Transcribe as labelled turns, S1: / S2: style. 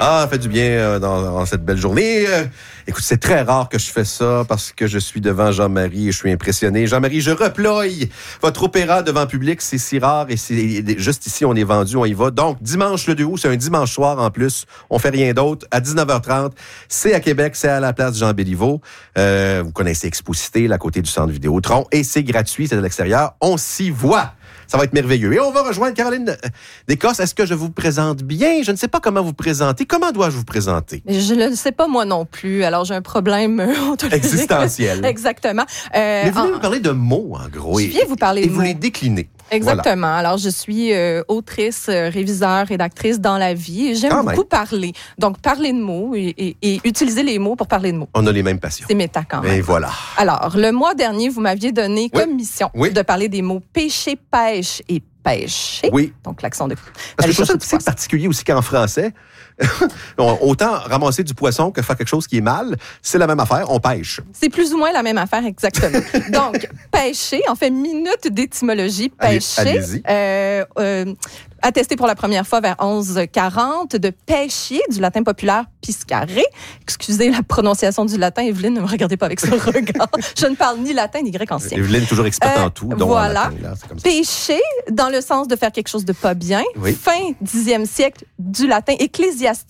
S1: Ah, ça fait du bien dans cette belle journée. Écoute, c'est très rare que je fais ça parce que je suis devant Jean-Marie et je suis impressionné. Jean-Marie, je reploie votre opéra devant public. C'est si rare et c'est juste ici, on est vendu, on y va. Donc, dimanche le 2 août, c'est un dimanche soir en plus. On fait rien d'autre. À 19h30, c'est à Québec, c'est à la place Jean Béliveau. Vous connaissez Exposité, à côté du centre Vidéotron. Et c'est gratuit, c'est à l'extérieur. On s'y voit. Ça va être merveilleux. Et on va rejoindre Caroline Descosses. Est-ce que je vous présente bien? Je ne sais pas comment vous présenter. Comment dois-je vous présenter?
S2: Je ne le sais pas moi non plus. Alors, j'ai un problème ontologique.
S1: Existentiel.
S2: Exactement.
S1: Mais vous venez nous parler de mots, en gros.
S2: Je viens vous parler de mots.
S1: Et vous les déclinez.
S2: Exactement. Voilà. Alors, je suis autrice, réviseur, rédactrice dans la vie. Et j'aime beaucoup parler. Donc, parler de mots et utiliser les mots pour parler de mots.
S1: On a les mêmes passions.
S2: C'est méta quand même.
S1: Et voilà.
S2: Alors, le mois dernier, vous m'aviez donné comme mission de parler des mots péché, pêche et pêcher.
S1: Oui.
S2: Donc, l'accent de...
S1: Parce que je trouve ça c'est particulier aussi qu'en français, autant ramasser du poisson que faire quelque chose qui est mal, c'est la même affaire, on pêche.
S2: C'est plus ou moins la même affaire, exactement. Donc, pêcher, en fait, minute d'étymologie, pêcher.
S1: Allez-y.
S2: Attesté pour la première fois vers 1140, de pêchier, du latin populaire piscare. Excusez la prononciation du latin, Evelyne, ne me regardez pas avec ce regard. Je ne parle ni latin ni grec ancien.
S1: Evelyne est toujours experte en tout. Donc
S2: voilà.
S1: en latin, là, c'est comme ça.
S2: Pécher, dans le sens de faire quelque chose de pas bien.
S1: Oui.
S2: Fin 10e siècle, du latin ecclésiastique,